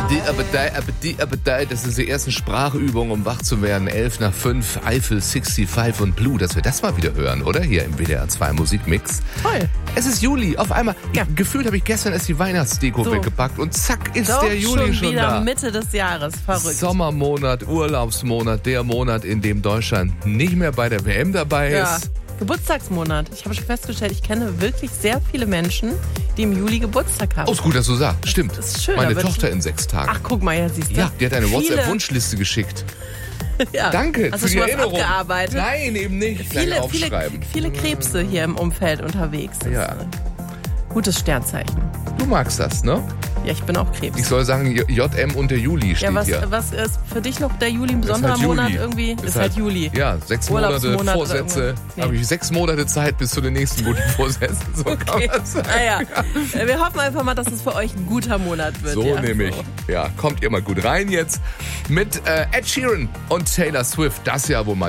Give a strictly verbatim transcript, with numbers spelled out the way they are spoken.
Abedi, Abedei, Abedi, Abedei, das ist die ersten Sprachübungen, um wach zu werden. elf nach fünf, Eiffel fünfundsechzig und Blue, dass wir das mal wieder hören, oder? Hier im W D R zwei Musikmix. Toll. Es ist Juli, auf einmal. Ja. Gefühlt habe ich gestern erst die Weihnachtsdeko So. weggepackt und zack ist Doch, der Juli schon schon wieder da. Mitte des Jahres. Verrückt. Sommermonat, Urlaubsmonat, der Monat, in dem Deutschland nicht mehr bei der W M dabei Ja. ist. Geburtstagsmonat. Ich habe schon festgestellt, ich kenne wirklich sehr viele Menschen, die im Juli Geburtstag haben. Oh, ist gut, dass du sagst. Stimmt. Das ist schön, Meine da wird Tochter ich- in sechs Tagen. Ach, guck mal, ja, siehst du. Ja, die hat eine Viele- WhatsApp-Wunschliste geschickt. Ja. Danke Hast für du die schon was Erinnerung. abgearbeitet? Nein, eben nicht. Viele, Gleich viele, aufschreiben. viele Krebse hier im Umfeld unterwegs. Das Ja. ist ein gutes Sternzeichen. Du magst das, ne? Ja, ich bin auch Krebs. Ich soll sagen, J- J M und der Juli steht ja, was, hier. was ist für dich noch der Juli ein Ist besonderer halt Juli. Monat irgendwie? Ist, halt Juli. Ja, sechs Monate Urlaubsmonat oder Vorsätze. irgendwas. Nee. Habe ich sechs Monate Zeit bis zu den nächsten guten Vorsätzen. So kann Okay. man sagen. Ah, ja. Wir hoffen einfach mal, dass es für euch ein guter Monat wird. So ja. nämlich. So. Ja, kommt ihr mal gut rein jetzt mit äh, Ed Sheeran und Taylor Swift. Das ja, wo man